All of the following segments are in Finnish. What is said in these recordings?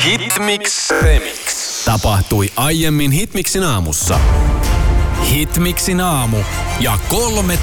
Hitmix Remix. Tapahtui aiemmin Hitmixin aamussa. Hitmixin aamu ja 3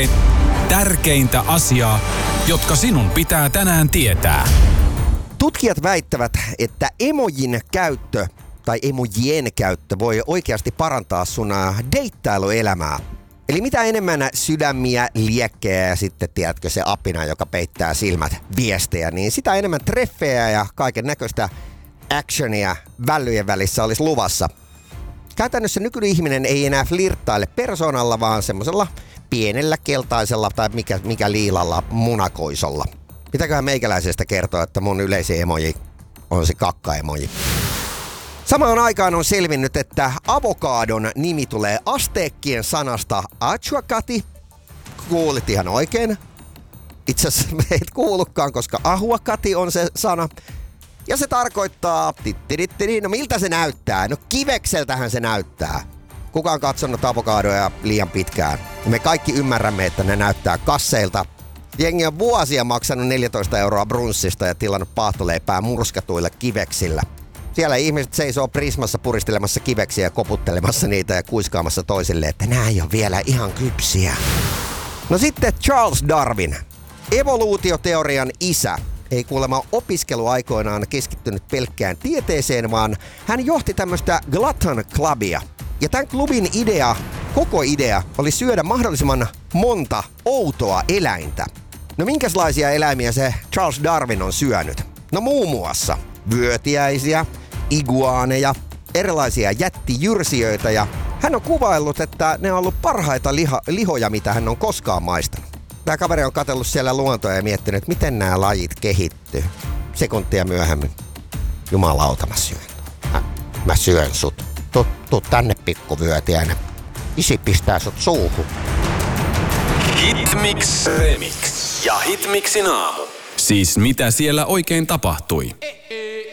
tärkeintä asiaa, jotka sinun pitää tänään tietää. Tutkijat väittävät, että emojin käyttö tai emojien käyttö voi oikeasti parantaa sun deittailuelämää. Eli mitä enemmän sydämiä, liekkejä ja sitten tiedätkö se apina, joka peittää silmät viestejä, niin sitä enemmän treffejä ja kaiken näköistä actionia vällyjen välissä olisi luvassa. Käytännössä nykyihminen ei enää flirttaile persoonalla, vaan semmoisella pienellä keltaisella tai mikä liilalla munakoisolla. Mitäköhän meikäläisestä kertoa, että mun yleisin emoji on se kakka-emoji. Samaan aikaan on selvinnyt, että avokadon nimi tulee asteekkien sanasta achuacati. Kuulit ihan oikein. Itse asiassa et kuullutkaan, koska ahuacati on se sana. Ja se tarkoittaa, no miltä se näyttää? No kivekseltähän se näyttää. Kuka on katsonut avokadoja liian pitkään? Me kaikki ymmärrämme, että ne näyttää kasseilta. Jengi on vuosia maksanut 14 € brunssista ja tilannut paahtoleipää murskatuilla kiveksillä. Siellä ihmiset seisoo Prismassa puristelemassa kiveksiä ja koputtelemassa niitä ja kuiskaamassa toisille, että nää ei ole vielä ihan kypsiä. No sitten Charles Darwin, evoluutioteorian isä, ei kuulemma opiskeluaikoinaan keskittynyt pelkkään tieteeseen, vaan hän johti tämmöistä Glutton Clubia. Ja tämän klubin koko idea oli syödä mahdollisimman monta outoa eläintä. No minkälaisia eläimiä se Charles Darwin on syönyt? No muun muassa vyötiäisiä, iguaaneja, erilaisia jättijyrsijöitä ja hän on kuvaillut, että ne on ollut parhaita lihoja, mitä hän on koskaan maistanut. Tämä kaveri on katsellut siellä luontoa ja miettinyt, miten nämä lajit kehittyy. Sekuntia myöhemmin. Jumalauta, mä syön sut. Tuu tänne pikkuvyötiäinen. Isi pistää sut suuhun. Hitmix Remix ja Hitmixin aamu. Siis mitä siellä oikein tapahtui?